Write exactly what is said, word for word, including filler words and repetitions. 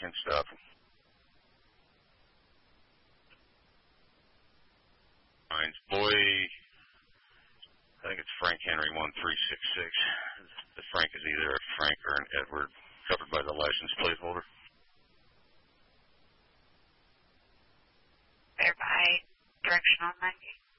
can't stop him. Boy, I think it's Frank Henry one three six six. The Frank is either a Frank or an Edward, covered by the license plate holder. Verify directional ninety.